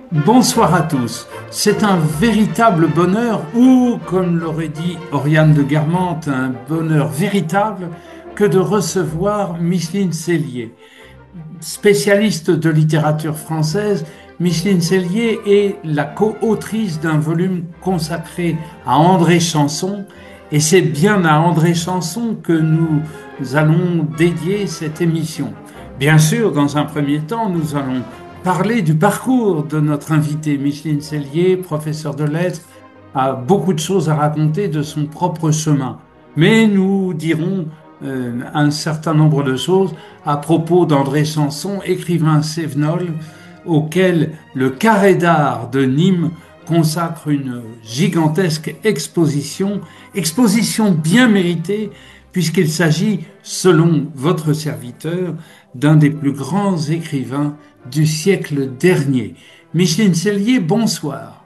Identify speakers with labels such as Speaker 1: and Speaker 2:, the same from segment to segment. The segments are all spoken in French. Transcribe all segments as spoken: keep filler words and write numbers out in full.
Speaker 1: Bonsoir à tous. C'est un véritable bonheur, ou comme l'aurait dit Oriane de Guermantes, un bonheur véritable que de recevoir Micheline Cellier. Spécialiste de littérature française, Micheline Cellier est la co-autrice d'un volume consacré à André Chanson, et c'est bien à André Chanson que nous allons dédier cette émission. Bien sûr, dans un premier temps, nous allons parler du parcours de notre invité. Micheline Cellier, professeure de lettres, a beaucoup de choses à raconter de son propre chemin. Mais nous dirons euh, un certain nombre de choses à propos d'André Chanson, écrivain cévenol, auquel le Carré d'art de Nîmes consacre une gigantesque exposition, exposition bien méritée, puisqu'il s'agit, selon votre serviteur, d'un des plus grands écrivains du siècle dernier. Micheline Cellier, bonsoir.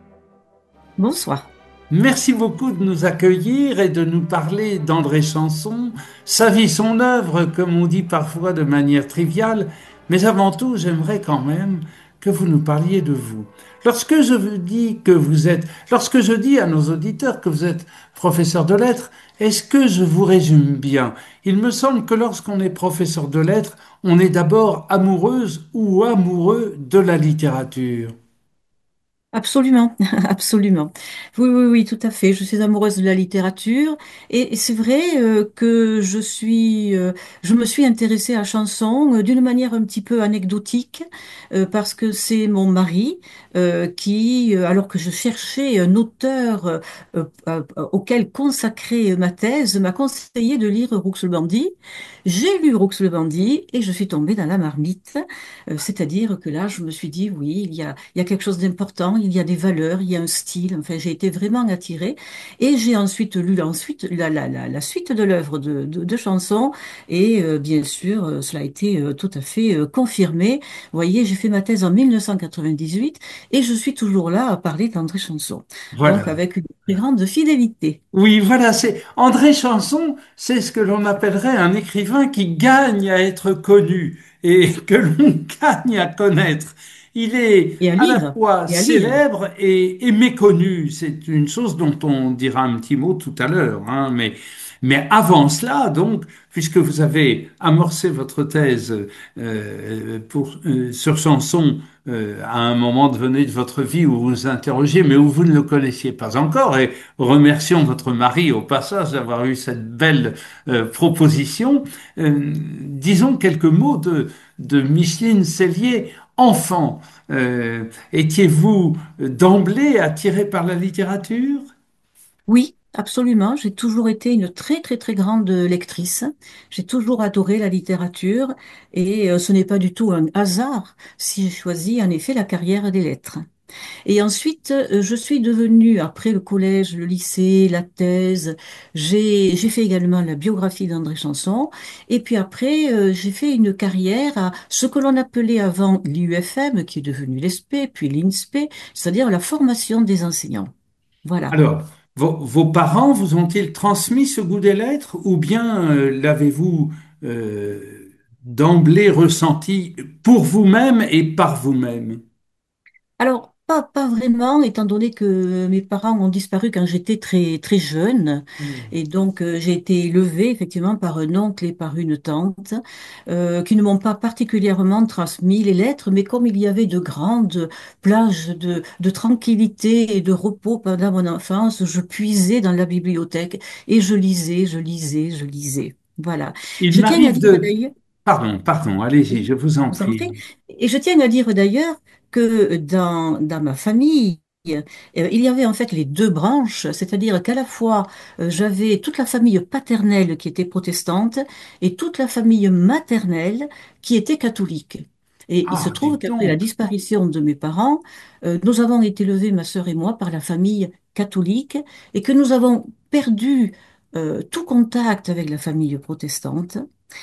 Speaker 2: Bonsoir.
Speaker 1: Merci beaucoup de nous accueillir et de nous parler d'André Chanson, sa vie, son œuvre, comme on dit parfois de manière triviale, mais avant tout, j'aimerais quand même que vous nous parliez de vous. Lorsque je vous dis que vous êtes, lorsque je dis à nos auditeurs que vous êtes professeur de lettres, est-ce que je vous résume bien? Il me semble que lorsqu'on est professeur de lettres, on est d'abord amoureuse ou amoureux de la littérature.
Speaker 2: Absolument, absolument. Oui, oui, oui, tout à fait. Je suis amoureuse de la littérature et c'est vrai euh, que je suis, euh, je me suis intéressée à Chanson euh, d'une manière un petit peu anecdotique euh, parce que c'est mon mari euh, qui, euh, alors que je cherchais un auteur euh, euh, euh, auquel consacrer ma thèse, m'a conseillé de lire Roux-le-Bandit. J'ai lu Roux-le-Bandit et je suis tombée dans la marmite. Euh, c'est-à-dire que là, je me suis dit, oui, il y a, il y a quelque chose d'important, il y a des valeurs, il y a un style. Enfin, j'ai été vraiment attirée. Et j'ai ensuite lu ensuite la, la, la, la suite de l'œuvre de, de, de chansons. Et euh, bien sûr, euh, cela a été euh, tout à fait euh, confirmé. Vous voyez, j'ai fait ma thèse en mille neuf cent quatre-vingt-dix-huit et je suis toujours là à parler d'André Chanson. Donc,
Speaker 1: Voilà.
Speaker 2: avec une très grande fidélité.
Speaker 1: Oui, voilà, c'est André Chanson, c'est ce que l'on appellerait un écrivain qui gagne à être connu et que l'on gagne à connaître. Il est
Speaker 2: Et à
Speaker 1: à la
Speaker 2: lire.
Speaker 1: fois
Speaker 2: Et à lire.
Speaker 1: célèbre et, et méconnu. C'est une chose dont on dira un petit mot tout à l'heure, hein, mais mais avant cela, donc, puisque vous avez amorcé votre thèse euh, pour, euh, sur Chanson euh, à un moment donné de votre vie où vous vous interrogez, mais où vous ne le connaissiez pas encore, et remercions votre mari au passage d'avoir eu cette belle euh, proposition. Euh, disons quelques mots de, de Micheline Cellier, enfant. Euh, étiez-vous d'emblée attiré par la littérature?
Speaker 2: Oui, absolument. J'ai toujours été une très, très, très grande lectrice. J'ai toujours adoré la littérature et euh, ce n'est pas du tout un hasard si j'ai choisi en effet la carrière des lettres. Et ensuite, euh, je suis devenue, après le collège, le lycée, la thèse, j'ai, j'ai fait également la biographie d'André Chanson. Et puis après, euh, j'ai fait une carrière à ce que l'on appelait avant l'I U F M, qui est devenu l'E S P, puis l'I N S P, c'est-à-dire la formation des enseignants. Voilà.
Speaker 1: Alors, vos, vos parents vous ont-ils transmis ce goût des lettres ou bien euh, l'avez-vous euh, d'emblée ressenti pour vous-même et par vous-même?
Speaker 2: Alors, pas, pas vraiment, étant donné que mes parents ont disparu quand j'étais très, très jeune.
Speaker 1: Hmm.
Speaker 2: Et donc, euh, j'ai été élevée effectivement par un oncle et par une tante euh, qui ne m'ont pas particulièrement transmis les lettres, mais comme il y avait de grandes plages de, de tranquillité et de repos pendant mon enfance, je puisais dans la bibliothèque et je lisais, je lisais, je lisais. Voilà.
Speaker 1: Il
Speaker 2: Je tiens à
Speaker 1: m'arrive
Speaker 2: dire
Speaker 1: de...
Speaker 2: d'ailleurs,
Speaker 1: Pardon, pardon, allez-y, je vous en
Speaker 2: vous en prie.
Speaker 1: prie.
Speaker 2: Et je tiens à dire d'ailleurs que dans, dans ma famille, euh, il y avait en fait les deux branches, c'est-à-dire qu'à la fois euh, j'avais toute la famille paternelle qui était protestante et toute la famille maternelle qui était catholique. Et il se
Speaker 1: Ah,
Speaker 2: trouve
Speaker 1: dites
Speaker 2: qu'après la
Speaker 1: donc.
Speaker 2: disparition de mes parents, euh, nous avons été élevés, ma sœur et moi, par la famille catholique et que nous avons perdu euh, tout contact avec la famille protestante.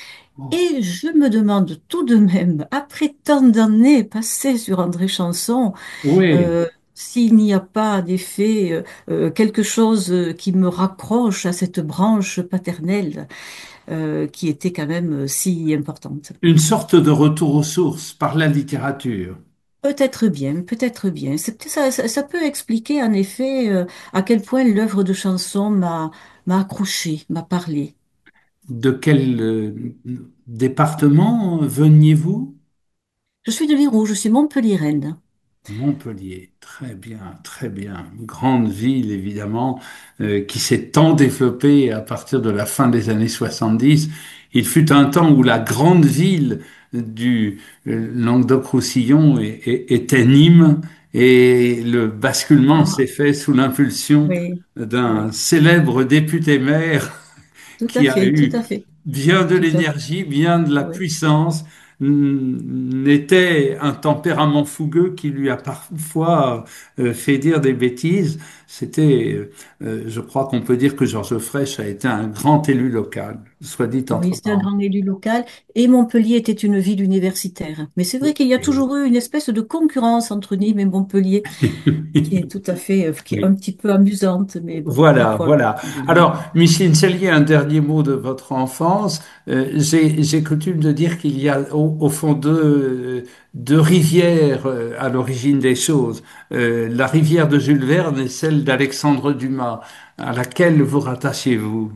Speaker 1: Oh,
Speaker 2: Et je me demande tout de même, après tant d'années passées sur André Chanson,
Speaker 1: oui,
Speaker 2: euh, s'il n'y a pas d'effet euh, euh, quelque chose euh, qui me raccroche à cette branche paternelle euh, qui était quand même euh, si importante.
Speaker 1: une sorte de retour aux sources par la littérature.
Speaker 2: Peut-être bien, peut-être bien. C'est peut- Ça, ça, ça peut expliquer en effet euh, à quel point l'œuvre de chanson m'a m'a accroché, m'a parlé.
Speaker 1: De quel euh, département veniez-vous?
Speaker 2: Je suis de Liraud, je suis montpelliéraine.
Speaker 1: Montpellier, très bien, très bien. Une grande ville, évidemment, euh, qui s'est tant développée à partir de la fin des années soixante-dix. Il fut un temps où la grande ville du euh, Languedoc-Roussillon é- é- était Nîmes et le basculement
Speaker 2: Ah,
Speaker 1: s'est fait sous l'impulsion
Speaker 2: oui,
Speaker 1: d'un
Speaker 2: oui,
Speaker 1: célèbre député-maire
Speaker 2: tout à
Speaker 1: qui a
Speaker 2: fait, tout
Speaker 1: eu
Speaker 2: à fait,
Speaker 1: bien de
Speaker 2: tout à fait,
Speaker 1: l'énergie, bien de la
Speaker 2: oui.
Speaker 1: puissance, n'était un tempérament fougueux qui lui a parfois euh, fait dire des bêtises. C'était, euh, je crois qu'on peut dire que Georges Frêche a été un grand élu local, soit dit
Speaker 2: Oui,
Speaker 1: entre
Speaker 2: c'était un
Speaker 1: parenthèses.
Speaker 2: grand élu local et Montpellier était une ville universitaire. Mais c'est vrai qu'il y a
Speaker 1: Et-
Speaker 2: toujours eu une espèce de concurrence entre Nîmes et Montpellier qui est tout à fait, euh, qui est un
Speaker 1: Oui.
Speaker 2: petit peu amusante, mais bon, ma
Speaker 1: Voilà,
Speaker 2: foi.
Speaker 1: voilà. Alors, Micheline Cellier, un dernier mot de votre enfance. Euh, j'ai, j'ai coutume de dire qu'il y a au, au fond deux, deux rivières euh, à l'origine des choses. Euh, la rivière de Jules Verne et celle d'Alexandre Dumas. À laquelle vous rattachez-vous?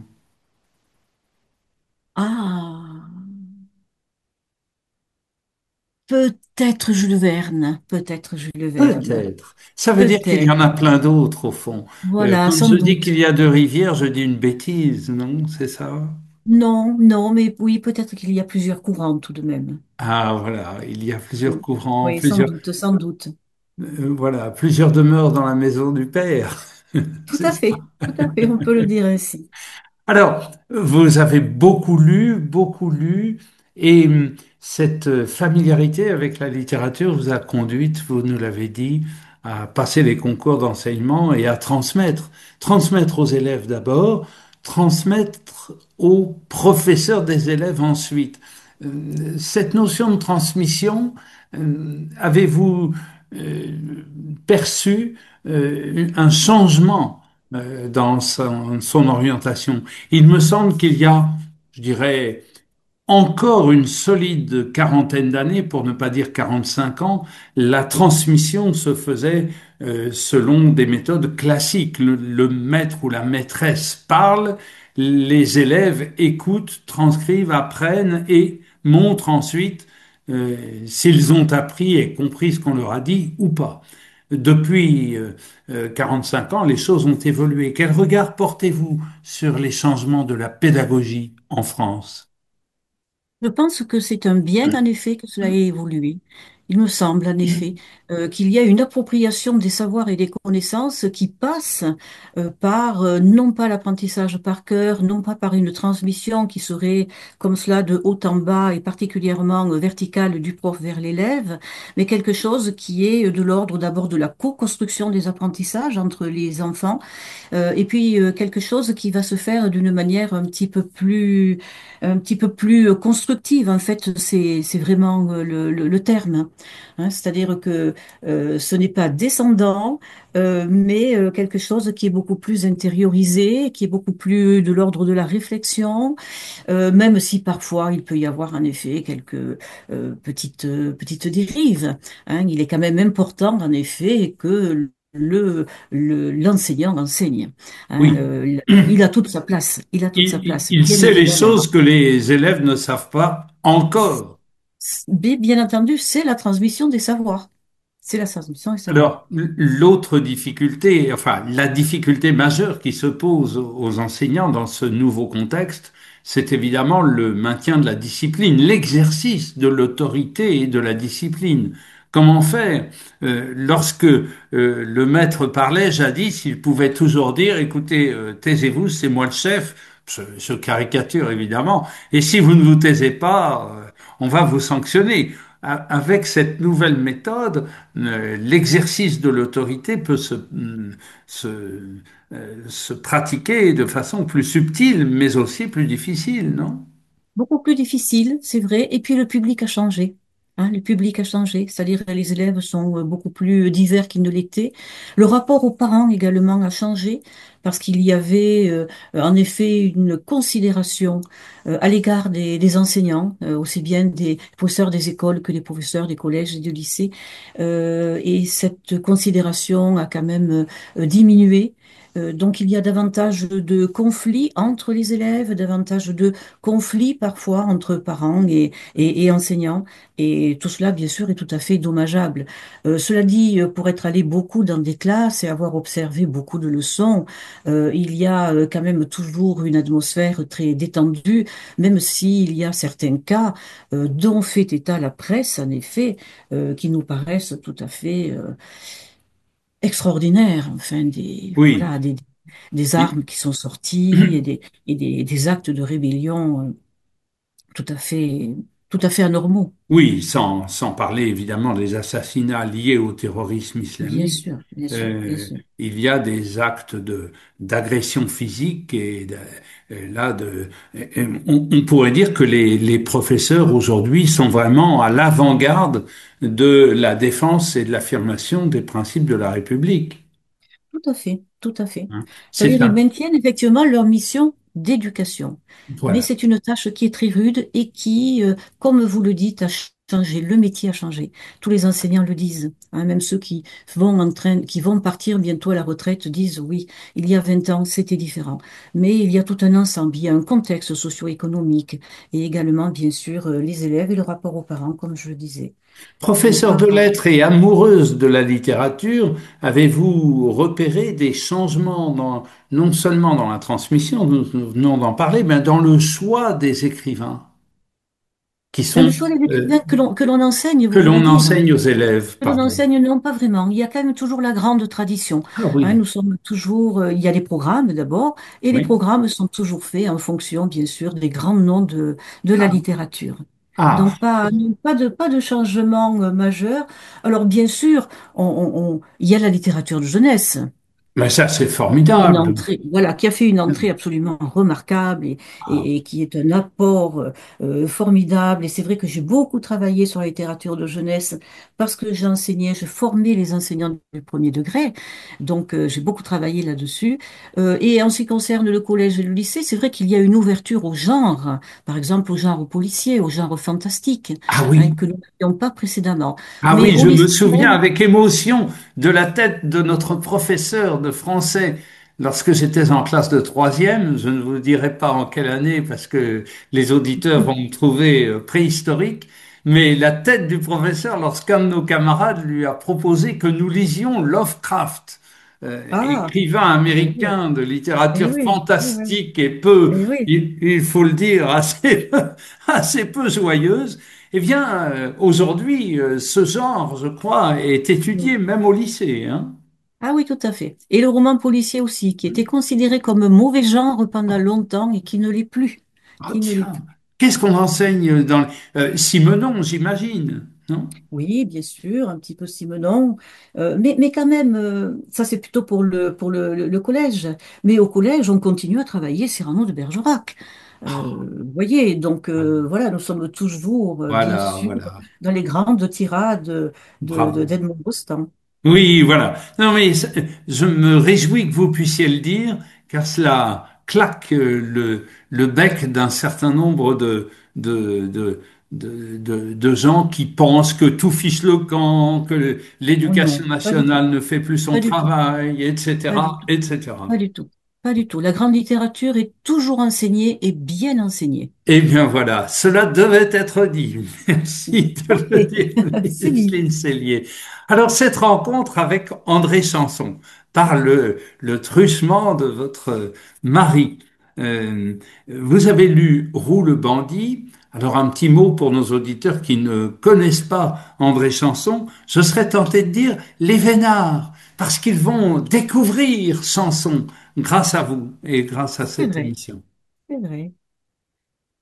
Speaker 2: Ah, peut-être Jules Verne, peut-être Jules Verne,
Speaker 1: Peut-être. Ça veut dire qu'il y
Speaker 2: peut-être.
Speaker 1: en a plein d'autres au fond. Euh,
Speaker 2: Voilà,
Speaker 1: quand
Speaker 2: sans
Speaker 1: je dis qu'il
Speaker 2: doute.
Speaker 1: y a deux rivières, je dis une bêtise, non? C'est ça?
Speaker 2: Non, non, mais oui, peut-être qu'il y a plusieurs courants tout de même.
Speaker 1: Ah, voilà. Il y a plusieurs
Speaker 2: Oui,
Speaker 1: courants,
Speaker 2: oui, sans
Speaker 1: plusieurs.
Speaker 2: doute, sans doute.
Speaker 1: Euh, voilà, plusieurs demeures dans la maison du père.
Speaker 2: Tout
Speaker 1: C'est
Speaker 2: à
Speaker 1: ça.
Speaker 2: fait, tout à fait, on peut le dire ainsi.
Speaker 1: Alors, vous avez beaucoup lu, beaucoup lu, et hum, cette familiarité avec la littérature vous a conduite, vous nous l'avez dit, à passer les concours d'enseignement et à transmettre. Transmettre aux élèves d'abord, transmettre aux professeurs des élèves ensuite. Euh, Cette notion de transmission, euh, avez-vous euh, perçu euh, un changement euh, dans son, son orientation? Il me semble qu'il y a, je dirais, encore une solide quarantaine d'années, pour ne pas dire quarante-cinq ans, la transmission se faisait euh, selon des méthodes classiques. Le, le maître ou la maîtresse parle, les élèves écoutent, transcrivent, apprennent et montrent ensuite euh, s'ils ont appris et compris ce qu'on leur a dit ou pas. Depuis euh, euh, quarante-cinq ans, les choses ont évolué. Quel regard portez-vous sur les changements de la pédagogie en France?
Speaker 2: Je pense que c'est un bien, en effet, que cela ait évolué. Il me semble, en effet, euh, qu'il y a une appropriation des savoirs et des connaissances qui passe euh, par, euh, non pas l'apprentissage par cœur, non pas par une transmission qui serait comme cela de haut en bas et particulièrement euh, verticale du prof vers l'élève, mais quelque chose qui est de l'ordre d'abord de la co-construction des apprentissages entre les enfants euh, et puis euh, quelque chose qui va se faire d'une manière un petit peu plus, un petit peu plus euh, constructive. En fait, c'est c'est vraiment euh, le, le, le terme. Hein. C'est-à-dire que euh, ce n'est pas descendant, euh, mais euh, quelque chose qui est beaucoup plus intériorisé, qui est beaucoup plus de l'ordre de la réflexion, euh, même si parfois il peut y avoir en effet quelques euh, petites euh, petites dérives. Hein. Il est quand même important en effet que le le- l'enseignant enseigne. Hein.
Speaker 1: Oui,
Speaker 2: Euh, il a toute sa place. Il a toute sa
Speaker 1: il, il-
Speaker 2: place,
Speaker 1: il
Speaker 2: bien
Speaker 1: sait les
Speaker 2: évidemment.
Speaker 1: choses que les élèves ne savent pas encore.
Speaker 2: Mais bien entendu, c'est la transmission des savoirs. C'est la transmission des savoirs.
Speaker 1: Alors, l'autre difficulté, enfin, la difficulté majeure qui se pose aux enseignants dans ce nouveau contexte, c'est évidemment le maintien de la discipline, l'exercice de l'autorité et de la discipline. Comment faire? Euh, lorsque euh, le maître parlait jadis, il pouvait toujours dire, écoutez, euh, taisez-vous, c'est moi le chef. Je, je caricature évidemment. Et si vous ne vous taisez pas, euh, on va vous sanctionner. A- Avec cette nouvelle méthode, euh, l'exercice de l'autorité peut se, mm, se, euh, se pratiquer de façon plus subtile, mais aussi plus difficile, non?
Speaker 2: Beaucoup plus difficile, c'est vrai. Et puis le public a changé. Hein, le public a changé, c'est-à-dire que les élèves sont euh, beaucoup plus divers qu'ils ne l'étaient. Le rapport aux parents également a changé parce qu'il y avait euh, en effet une considération euh, à l'égard des, des enseignants, euh, aussi bien des professeurs des écoles que des professeurs des collèges et du lycée. Euh, et cette considération a quand même euh, diminué. Euh, donc il y a davantage de conflits entre les élèves, davantage de conflits parfois entre parents et, et et enseignants. Et tout cela, bien sûr, est tout à fait dommageable. Euh, cela dit, euh, pour être allé beaucoup dans des classes et avoir observé beaucoup de leçons, euh, il y a euh, quand même toujours une atmosphère très détendue, même s'il y a certains cas euh, dont fait état la presse, en effet, euh, qui nous paraissent tout à fait euh, extraordinaires. Enfin, des,
Speaker 1: Oui.
Speaker 2: voilà, des, des armes qui sont sorties et des, et des, des actes de rébellion euh, tout à fait, tout à fait anormaux.
Speaker 1: Oui, sans, sans parler évidemment des assassinats liés au terrorisme
Speaker 2: Bien
Speaker 1: islamique.
Speaker 2: sûr, bien sûr, bien
Speaker 1: Euh,
Speaker 2: sûr.
Speaker 1: il y a des actes de d'agression physique et de- euh, là de euh, on, on pourrait dire que les, les professeurs aujourd'hui sont vraiment à l'avant-garde de la défense et de l'affirmation des principes de la République.
Speaker 2: Tout à fait, tout à fait.
Speaker 1: Hein. C'est
Speaker 2: C'est-à-dire, ils
Speaker 1: un
Speaker 2: maintiennent effectivement leur mission d'éducation. Mais
Speaker 1: voilà.
Speaker 2: c'est une tâche qui est très rude et qui, euh, comme vous le dites, a changé. Le métier a changé. Tous les enseignants le disent. Hein, même ceux qui vont en train, qui vont partir bientôt à la retraite disent oui, il y a vingt ans, c'était différent. Mais il y a tout un ensemble, il y a un contexte socio-économique et également, bien sûr, euh, les élèves et le rapport aux parents, comme je le disais. Les
Speaker 1: Professeur de
Speaker 2: parents.
Speaker 1: lettres et amoureuse de la littérature, avez-vous repéré des changements dans, non seulement dans la transmission, nous nous venons d'en parler, mais dans le choix des écrivains qui
Speaker 2: Dans le
Speaker 1: sont,
Speaker 2: choix des
Speaker 1: euh,
Speaker 2: écrivains que l'on que l'on enseigne,
Speaker 1: que
Speaker 2: vous voulez
Speaker 1: l'on
Speaker 2: dire?
Speaker 1: enseigne aux élèves,
Speaker 2: Que l'on
Speaker 1: pardon.
Speaker 2: enseigne, non, pas vraiment. Il y a quand même toujours la grande tradition.
Speaker 1: Ah
Speaker 2: Hein,
Speaker 1: oui,
Speaker 2: nous sommes toujours, euh, il y a les programmes d'abord, et les
Speaker 1: oui.
Speaker 2: programmes sont toujours faits en fonction, bien sûr, des grands noms de, de la
Speaker 1: Ah,
Speaker 2: littérature.
Speaker 1: ah,
Speaker 2: Donc, pas, non, pas de, pas de changement euh, majeur. Alors, bien sûr, on, on- on- il y a la littérature de jeunesse
Speaker 1: mais ça c'est
Speaker 2: fait une
Speaker 1: formidable.
Speaker 2: entrée, voilà, qui a fait une entrée absolument remarquable et,
Speaker 1: Ah,
Speaker 2: et- et qui est un apport euh, euh, formidable. Et c'est vrai que j'ai beaucoup travaillé sur la littérature de jeunesse parce que j'enseignais, je formais les enseignants du premier degré. Donc, euh, j'ai beaucoup travaillé là-dessus. Euh, et en ce qui concerne le collège et le lycée, c'est vrai qu'il y a une ouverture au genre, par exemple au genre policier, au genre fantastique,
Speaker 1: ah
Speaker 2: hein,
Speaker 1: oui.
Speaker 2: que nous n'avions pas précédemment.
Speaker 1: Ah
Speaker 2: Mais
Speaker 1: oui,
Speaker 2: au
Speaker 1: je me
Speaker 2: lycée
Speaker 1: souviens
Speaker 2: même,
Speaker 1: avec émotion de la tête de notre professeur de français lorsque j'étais en classe de troisième. Je ne vous dirai pas en quelle année parce que les auditeurs vont me trouver euh, préhistorique. Mais la tête du professeur lorsqu'un de nos camarades lui a proposé que nous lisions Lovecraft, euh,
Speaker 2: ah,
Speaker 1: écrivain
Speaker 2: eh oui,
Speaker 1: américain de
Speaker 2: eh
Speaker 1: littérature
Speaker 2: oui, eh oui,
Speaker 1: fantastique et peu,
Speaker 2: eh oui.
Speaker 1: il, il faut le dire, assez, assez peu joyeuse. Eh bien, euh, aujourd'hui, euh, ce genre, je crois, est étudié même au lycée, hein.
Speaker 2: Ah oui, tout à fait. Et le roman policier aussi, qui était considéré comme un mauvais genre pendant longtemps et qui ne l'est plus.
Speaker 1: Ah
Speaker 2: Qui ne l'est
Speaker 1: tiens,
Speaker 2: plus.
Speaker 1: qu'est-ce qu'on enseigne dans euh, Simenon, j'imagine, non?
Speaker 2: Oui, bien sûr, un petit peu Simenon. Euh, mais, mais quand même, euh, ça c'est plutôt pour le, pour le, le- le collège. Mais au collège, on continue à travailler Cyrano de Bergerac. Euh, vous voyez, donc euh, voilà, nous sommes toujours, euh, bien
Speaker 1: Voilà,
Speaker 2: sûr,
Speaker 1: voilà,
Speaker 2: dans les grandes tirades de, de-
Speaker 1: bravo.
Speaker 2: d'Edmond Rostand.
Speaker 1: Oui, voilà. Non, mais ça- je me réjouis que vous puissiez le dire, car cela claque euh, le, le bec d'un certain nombre de, de, de, de, de- de gens qui pensent que tout fiche le camp, que
Speaker 2: Oh
Speaker 1: l'éducation
Speaker 2: non, pas du tout,
Speaker 1: nationale ne fait plus son
Speaker 2: pas du tout,
Speaker 1: travail,
Speaker 2: pas du
Speaker 1: et cetera,
Speaker 2: tout.
Speaker 1: et cetera.
Speaker 2: Pas du tout. Pas du tout. La grande littérature est toujours enseignée et bien enseignée.
Speaker 1: Eh bien voilà, cela devait être dit. Merci de le
Speaker 2: Parfait.
Speaker 1: dire,
Speaker 2: C'est dit.
Speaker 1: Micheline Cellier. Alors cette rencontre avec André Chanson, par le, le truchement de votre mari. Euh, vous avez lu Roux le bandit. Alors un petit mot pour nos auditeurs qui ne connaissent pas André Chanson. Je serais tenté de dire les vénards, parce qu'ils vont découvrir Chanson grâce à vous et grâce à
Speaker 2: C'est
Speaker 1: cette
Speaker 2: vrai.
Speaker 1: émission.
Speaker 2: C'est vrai.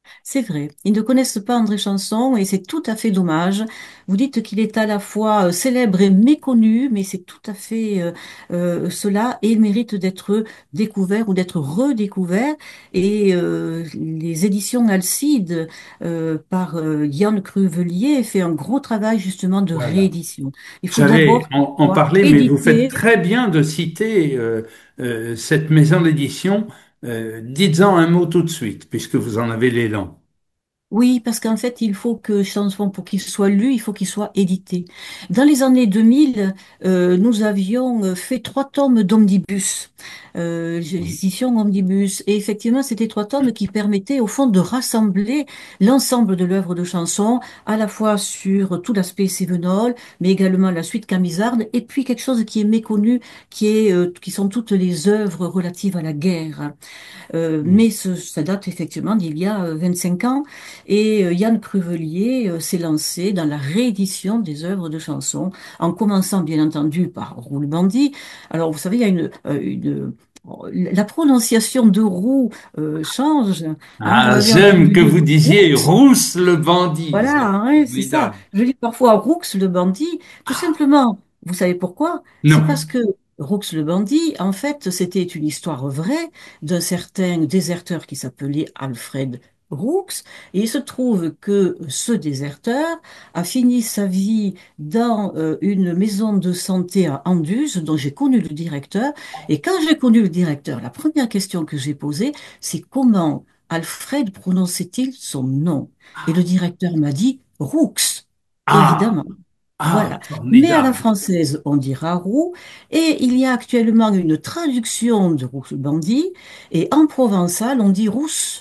Speaker 2: C'est vrai, ils ne connaissent pas André Chanson et c'est tout à fait dommage. Vous dites qu'il est à la fois euh, célèbre et méconnu, mais c'est tout à fait euh, euh, cela et il mérite d'être découvert ou d'être redécouvert. Et euh, les éditions Alcide euh, par euh, Yann Cruvelier fait un gros travail justement de
Speaker 1: Voilà.
Speaker 2: réédition. Il faut
Speaker 1: J'allais
Speaker 2: d'abord
Speaker 1: en, en
Speaker 2: pouvoir
Speaker 1: parler, mais vous faites
Speaker 2: éditer.
Speaker 1: très bien de citer euh, euh, cette maison d'édition. Euh, dites-en un mot tout de suite, puisque vous en avez l'élan.
Speaker 2: Oui, parce qu'en fait, il faut que Chanson, pour qu'il soit lu, il faut qu'il soit édité. Dans les années deux mille, euh, nous avions euh, fait trois tomes d'omnibus, euh, les
Speaker 1: Oui.
Speaker 2: éditions omnibus. Et effectivement, c'était trois tomes qui permettaient, au fond, de rassembler l'ensemble de l'œuvre de Chanson, à la fois sur tout l'aspect Cévenol, mais également la suite Camisarde, et puis quelque chose qui est méconnu, qui est, euh, qui sont toutes les œuvres relatives à la guerre. Euh, mais ce- ça date effectivement d'il y a euh, vingt-cinq ans. Et euh, Yann Cruvelier euh, s'est lancé dans la réédition des œuvres de chansons, en commençant bien entendu par Roux le bandit. Alors vous savez, il y a une, euh, une la prononciation de Roux euh, change. Hein, vous
Speaker 1: Ah,
Speaker 2: avez
Speaker 1: j'aime
Speaker 2: entendu
Speaker 1: que
Speaker 2: dire
Speaker 1: vous
Speaker 2: Roux.
Speaker 1: disiez Rousse le bandit.
Speaker 2: Voilà,
Speaker 1: C'est
Speaker 2: hein, c'est ça.
Speaker 1: formidable.
Speaker 2: Je dis parfois Roux le bandit, tout simplement. Vous savez pourquoi? C'est parce
Speaker 1: Non.
Speaker 2: que Roux le bandit, en fait, c'était une histoire vraie d'un certain déserteur qui s'appelait Alfred Roux. Et il se trouve que ce déserteur a fini sa vie dans euh, une maison de santé à Anduze, dont j'ai connu le directeur. Et quand j'ai connu le directeur, la première question que j'ai posée, c'est comment Alfred prononçait-il son nom? Et le directeur m'a dit Roux,
Speaker 1: Ah,
Speaker 2: évidemment.
Speaker 1: ah,
Speaker 2: Voilà. Mais à la
Speaker 1: formidable.
Speaker 2: française, on dira roux. Et il y a actuellement une traduction de roux bandit. Et en provençal, on dit rousse.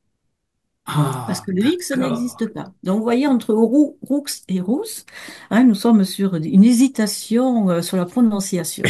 Speaker 2: Parce
Speaker 1: Ah,
Speaker 2: que le X
Speaker 1: d'accord.
Speaker 2: n'existe pas. Donc, vous voyez, entre roux, roux et rousse, hein, nous sommes sur une hésitation euh, sur la prononciation.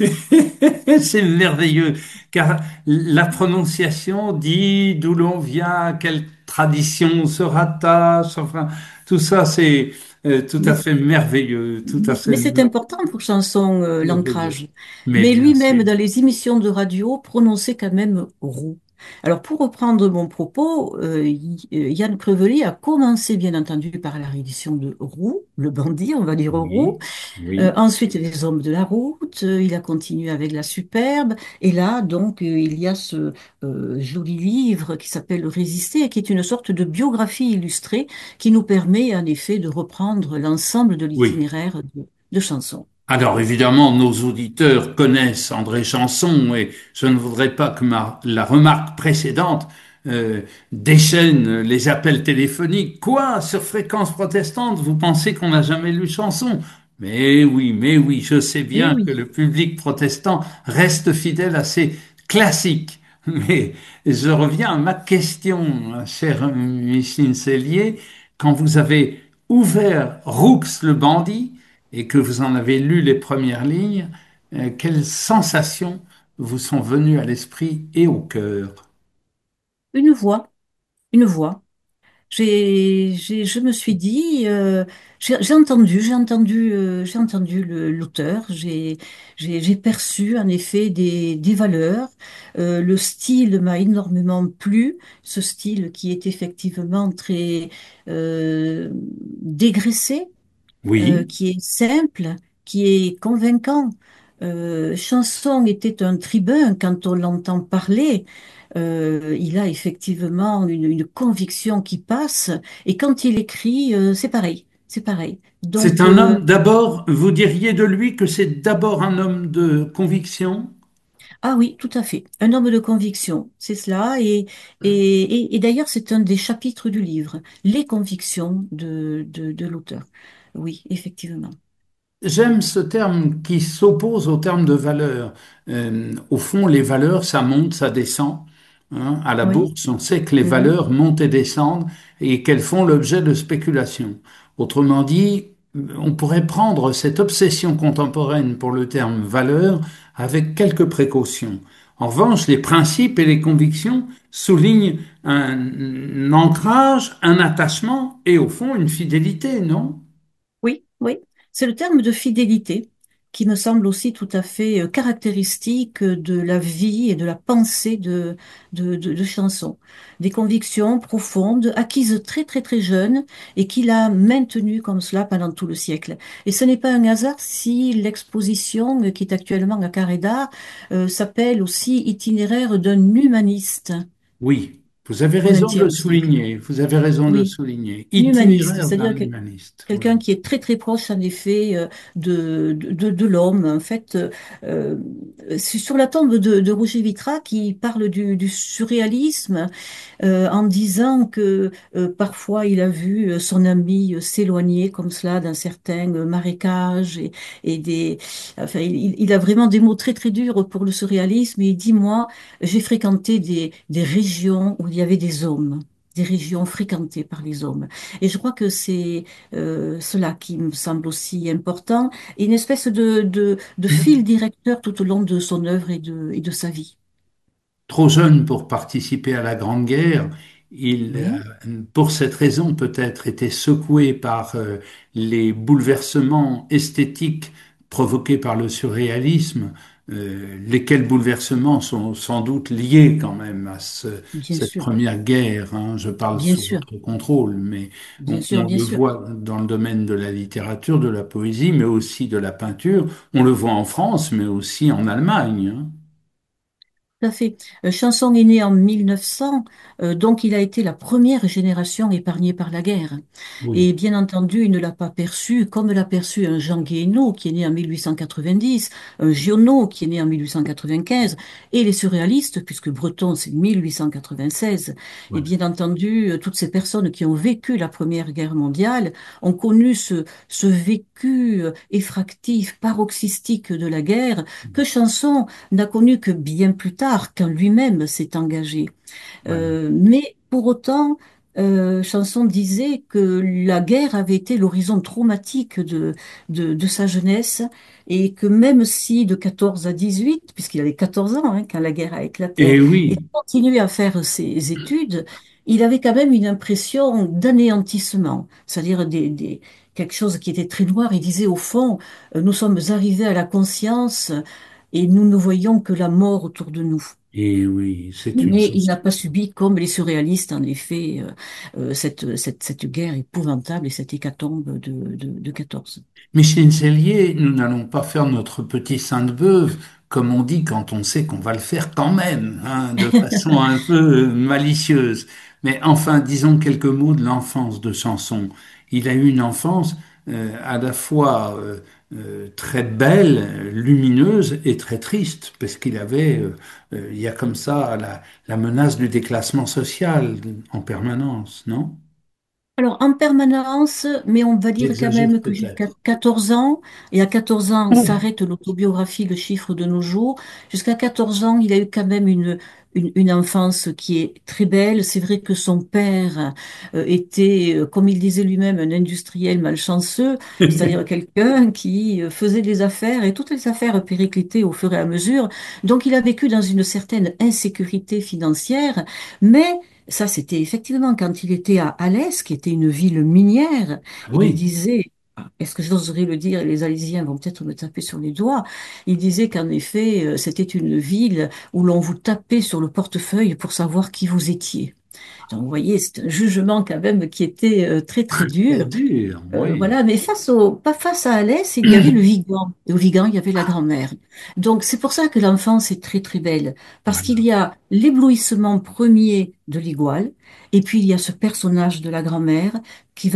Speaker 1: C'est merveilleux, car la prononciation dit d'où l'on vient, à quelle tradition on se rattache, enfin, tout ça, c'est euh, tout à
Speaker 2: Mais
Speaker 1: fait merveilleux, tout à fait
Speaker 2: Mais c'est important pour Chanson, euh,
Speaker 1: merveilleux.
Speaker 2: l'ancrage.
Speaker 1: Mais
Speaker 2: Mais
Speaker 1: bien
Speaker 2: lui-même,
Speaker 1: sûr.
Speaker 2: dans les émissions de radio, prononçait quand même roux. Alors, pour reprendre mon propos, euh, Y- euh, Yann Crevely a commencé, bien entendu, par la réédition de Roux, le bandit, on va dire Roux.
Speaker 1: Oui,
Speaker 2: Euh,
Speaker 1: oui,
Speaker 2: ensuite, Les Hommes de la route. Euh, il a continué avec La Superbe. Et là, donc, euh, il y a ce euh, joli livre qui s'appelle Résister, et qui est une sorte de biographie illustrée qui nous permet, en effet, de reprendre l'ensemble de
Speaker 1: oui.
Speaker 2: l'itinéraire de, de chansons.
Speaker 1: Alors évidemment, nos auditeurs connaissent André Chanson et je ne voudrais pas que ma, la remarque précédente euh, déchaîne les appels téléphoniques. Quoi, sur Fréquence protestante, vous pensez qu'on n'a jamais lu Chanson? Mais oui, mais oui, je sais
Speaker 2: Eh
Speaker 1: bien que
Speaker 2: oui,
Speaker 1: le public protestant reste fidèle à ses classiques. Mais je reviens à ma question, cher Micheline Cellier. Quand vous avez ouvert Roux le bandit, et que vous en avez lu les premières lignes, euh, quelles sensations vous sont venues à l'esprit et au cœur?
Speaker 2: une voix, une voix. J'ai, j'ai, je me suis dit, euh, j'ai j'ai entendu, j'ai entendu, euh, j'ai entendu le- l'auteur, j'ai, j'ai, j'ai perçu en effet des, des valeurs. Euh, le style m'a énormément plu, ce style qui est effectivement très euh, dégraissé, euh,
Speaker 1: Oui,
Speaker 2: qui est simple, qui est convaincant. Euh, Chanson était un tribun quand on l'entend parler. Euh, il a effectivement une, une conviction qui passe. Et quand il écrit, euh, c'est pareil. C'est pareil.
Speaker 1: c'est
Speaker 2: Donc,
Speaker 1: un
Speaker 2: euh,
Speaker 1: homme d'abord, vous diriez de lui que c'est d'abord un homme de conviction.
Speaker 2: ah oui, tout à fait. Un homme de conviction, c'est cela. Et, et, et, et d'ailleurs, c'est un des chapitres du livre, les convictions de, de, de l'auteur. Oui, effectivement.
Speaker 1: J'aime ce terme qui s'oppose au terme de valeur. Euh, au fond, les valeurs, ça monte, ça descend. Hein. À la
Speaker 2: Oui.
Speaker 1: bourse, on sait que les
Speaker 2: Mhm.
Speaker 1: valeurs montent et descendent et qu'elles font l'objet de spéculations. Autrement dit, on pourrait prendre cette obsession contemporaine pour le terme valeur avec quelques précautions. En revanche, les principes et les convictions soulignent un ancrage, un attachement et au fond une fidélité, non?
Speaker 2: Oui, oui. C'est le terme de fidélité. qui me semble aussi tout à fait euh, caractéristique de la vie et de la pensée de, de, de, de Chanson. Des convictions profondes, acquises très très très jeune et qu'il a maintenues comme cela pendant tout le siècle. Et ce n'est pas un hasard si l'exposition euh, qui est actuellement à Carré d'Art euh, s'appelle aussi Itinéraire d'un humaniste
Speaker 1: Oui, vous avez
Speaker 2: au
Speaker 1: raison de le
Speaker 2: vingtième siècle.
Speaker 1: souligner. Vous avez raison de le
Speaker 2: Oui,
Speaker 1: souligner.
Speaker 2: humaniste,
Speaker 1: Itinéraire
Speaker 2: c'est-à-dire
Speaker 1: d'un
Speaker 2: que
Speaker 1: humaniste.
Speaker 2: quelqu'un
Speaker 1: Oui.
Speaker 2: qui est très très proche en effet euh, de, de, de l'homme. En fait, euh, euh, c'est sur la tombe de, de Roger Vitrat qui parle du, du surréalisme euh, en disant que euh, parfois il a vu euh, son ami euh, s'éloigner comme cela d'un certain euh, marécage et, et des. Enfin, il, il a vraiment des mots très très durs pour le surréalisme et il dit moi j'ai fréquenté des, des régions où il y avait des hommes, des régions fréquentées par les hommes. Et je crois que c'est euh, cela qui me semble aussi important, et une espèce de, de, de fil directeur tout au long de son œuvre et de, et de sa vie.
Speaker 1: Trop jeune pour participer à la Grande Guerre, il,
Speaker 2: Oui,
Speaker 1: euh, pour cette raison peut-être, était secoué par euh, les bouleversements esthétiques provoqués par le surréalisme, euh, lesquels bouleversements sont sans doute liés quand même à ce-
Speaker 2: bien
Speaker 1: cette
Speaker 2: sûr,
Speaker 1: première guerre, hein. Je parle
Speaker 2: bien
Speaker 1: sous
Speaker 2: sûr,
Speaker 1: votre contrôle, mais
Speaker 2: bien
Speaker 1: on,
Speaker 2: sûr,
Speaker 1: on
Speaker 2: bien
Speaker 1: le
Speaker 2: sûr.
Speaker 1: voit dans le domaine de la littérature, de la poésie, mais aussi de la peinture. On le voit en France, mais aussi en Allemagne, hein.
Speaker 2: Tout à fait. Euh, Chanson est né en mille neuf cents, euh, donc il a été la première génération épargnée par la guerre. Et
Speaker 1: Oui,
Speaker 2: bien entendu, il ne l'a pas perçu comme l'a perçu un Jean Guéhenno qui est né en mille huit cent quatre-vingt-dix, un Giono qui est né en mille huit cent quatre-vingt-quinze, et les surréalistes, puisque Breton c'est mille huit cent quatre-vingt-seize. Et
Speaker 1: voilà.
Speaker 2: bien entendu, euh, toutes ces personnes qui ont vécu la Première Guerre mondiale ont connu ce, ce vécu euh, effractif, paroxystique de la guerre, que Chanson n'a connu que bien plus tard, quand lui-même s'est engagé.
Speaker 1: Voilà.
Speaker 2: Euh, mais pour autant, euh, Chanson disait que la guerre avait été l'horizon traumatique de, de, de sa jeunesse et que même si de quatorze à dix-huit, puisqu'il avait quatorze ans hein, quand la guerre a éclaté,
Speaker 1: Et
Speaker 2: il
Speaker 1: oui,
Speaker 2: continuait à faire ses études, il avait quand même une impression d'anéantissement, c'est-à-dire des, des, quelque chose qui était très noir. Il disait au fond, euh, nous sommes arrivés à la conscience et nous ne voyons que la mort autour de nous.
Speaker 1: et oui, c'est une
Speaker 2: Mais il
Speaker 1: chose.
Speaker 2: n'a pas subi, comme les surréalistes, en effet, euh, euh, cette, cette, cette guerre épouvantable et cette hécatombe de, de, de quatorze.
Speaker 1: Micheline Cellier, nous n'allons pas faire notre petit Sainte-Beuve, comme on dit quand on sait qu'on va le faire quand même, hein, de façon un peu malicieuse. Mais enfin, disons quelques mots de l'enfance de Sanson. Il a eu une enfance euh, à la fois euh, euh, très belle, lumineuse et très triste, parce qu'il avait, euh, euh, il y a comme ça la, la menace du déclassement social en permanence, non?
Speaker 2: Alors, en permanence, mais on va dire quand
Speaker 1: J'exagère
Speaker 2: même que jusqu'à
Speaker 1: peut-être.
Speaker 2: quatorze ans, et à quatorze ans s'arrête l'autobiographie, le chiffre de nos jours, jusqu'à quatorze ans, il a eu quand même une, une, une enfance qui est très belle. C'est vrai que son père euh, était, euh, comme il disait lui-même, un industriel malchanceux, c'est-à-dire quelqu'un qui euh, faisait des affaires et toutes les affaires périclitaient au fur et à mesure. Donc, il a vécu dans une certaine insécurité financière, mais ça, c'était effectivement quand il était à Alès, qui était une ville minière. Il
Speaker 1: Oui.
Speaker 2: disait, est-ce que j'oserais le dire, et les Alésiens vont peut-être me taper sur les doigts, il disait qu'en effet, euh, c'était une ville où l'on vous tapait sur le portefeuille pour savoir qui vous étiez. Donc, vous voyez, c'est un jugement quand même qui était euh, très, très
Speaker 1: Très
Speaker 2: dur.
Speaker 1: dur,
Speaker 2: Euh,
Speaker 1: oui.
Speaker 2: voilà, mais face au, pas face à Alès, il y avait le Vigan. Et au Vigan, il y avait la grand-mère. Donc, c'est pour ça que l'enfance est très, très belle. Parce qu'il
Speaker 1: Voilà.
Speaker 2: y a l'éblouissement premier de l'Iguale, et puis il y a ce personnage de la grand-mère qui